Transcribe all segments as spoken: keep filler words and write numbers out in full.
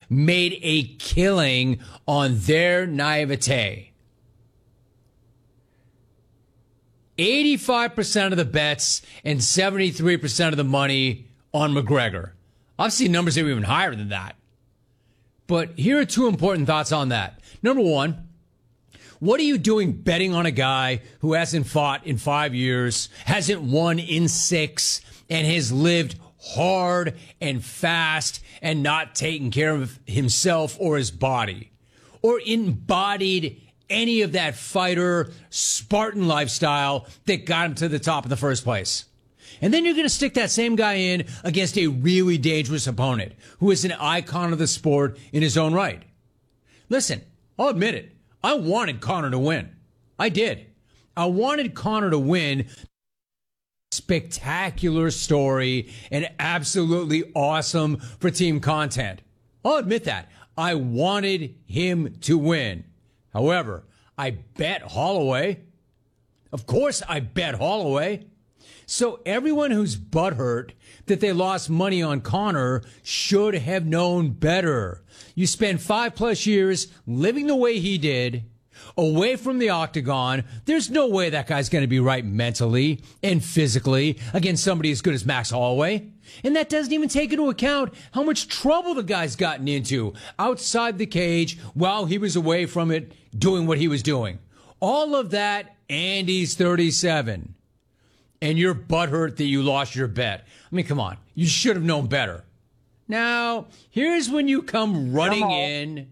made a killing on their naivete. eighty-five percent of the bets and seventy-three percent of the money on McGregor. I've seen numbers that are even higher than that. But here are two important thoughts on that. Number one, what are you doing betting on a guy who hasn't fought in five years, hasn't won in six, and has lived hard and fast and not taken care of himself or his body, or embodied any of that fighter Spartan lifestyle that got him to the top in the first place? And then you're going to stick that same guy in against a really dangerous opponent who is an icon of the sport in his own right. Listen, I'll admit it. I wanted Conor to win. I did. I wanted Conor to win. Spectacular story and absolutely awesome for team content. I'll admit that. I wanted him to win. However, I bet Holloway. Of course I bet Holloway. So everyone who's butthurt that they lost money on Conor should have known better. You spend five plus years living the way he did, away from the octagon. There's no way that guy's going to be right mentally and physically against somebody as good as Max Holloway. And that doesn't even take into account how much trouble the guy's gotten into outside the cage while he was away from it doing what he was doing. All of that, and he's thirty-seven. And you're butthurt that you lost your bet. I mean, come on. You should have known better. Now, here's when you come running come in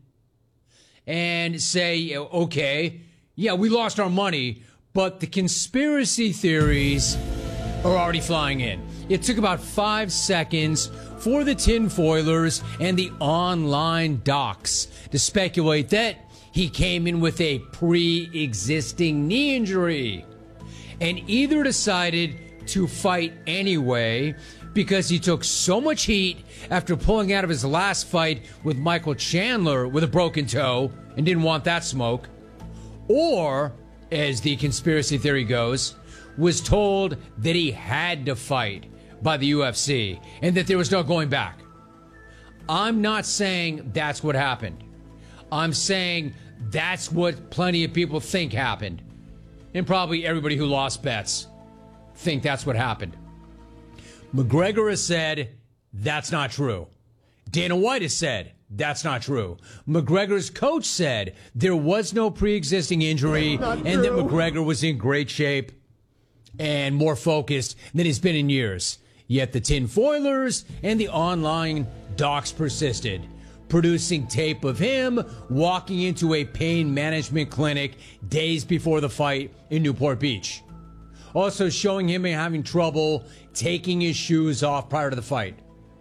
and say, okay, yeah, we lost our money, but the conspiracy theories are already flying in. It took about five seconds for the tinfoilers and the online docs to speculate that he came in with a pre-existing knee injury and either decided to fight anyway because he took so much heat after pulling out of his last fight with Michael Chandler with a broken toe and didn't want that smoke, or, as the conspiracy theory goes, was told that he had to fight by the U F C and that there was no going back. I'm not saying that's what happened. I'm saying that's what plenty of people think happened. And probably everybody who lost bets think that's what happened. McGregor has said that's not true. Dana White has said that's not true. McGregor's coach said there was no pre-existing injury and that McGregor was in great shape and more focused than he's been in years. Yet the tinfoilers and the online docs persisted, producing tape of him walking into a pain management clinic days before the fight in Newport Beach. Also showing him having trouble taking his shoes off prior to the fight.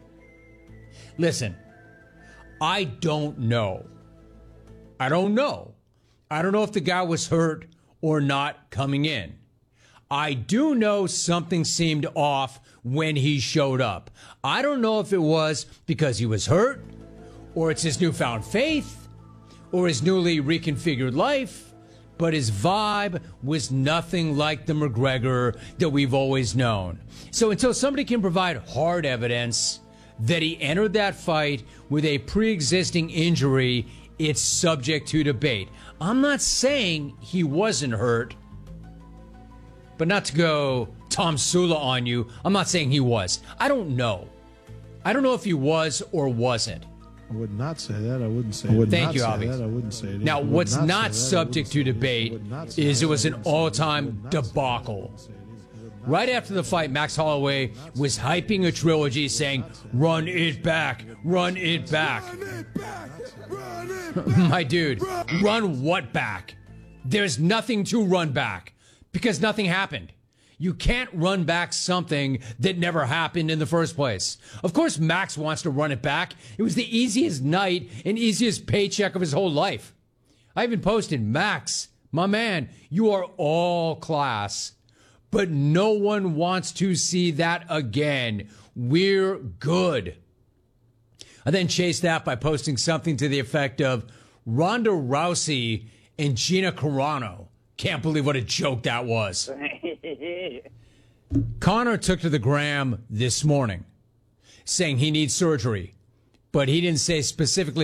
Listen, I don't know. I don't know. I don't know if the guy was hurt or not coming in. I do know something seemed off when he showed up. I don't know if it was because he was hurt, or it's his newfound faith, or his newly reconfigured life, but his vibe was nothing like the McGregor that we've always known. So until somebody can provide hard evidence that he entered that fight with a pre-existing injury, it's subject to debate. I'm not saying he wasn't hurt, but not to go Tom Sula on you, I'm not saying he was. I don't know. I don't know if he was or wasn't. I would not say that. I wouldn't say. I would Thank not you, say Avi. that. I wouldn't say it. Now, what's not, not subject to debate is it was an all-time debacle. Right after the fight, Max Holloway was hyping a trilogy saying, "Run it back, run it back." Run it back, run it back. My dude, run what back? There's nothing to run back because nothing happened. You can't run back something that never happened in the first place. Of course, Max wants to run it back. It was the easiest night and easiest paycheck of his whole life. I even posted, Max, my man, you are all class, but no one wants to see that again. We're good. I then chased that by posting something to the effect of Ronda Rousey and Gina Carano. Can't believe what a joke that was. Conor took to the gram this morning saying he needs surgery, but he didn't say specifically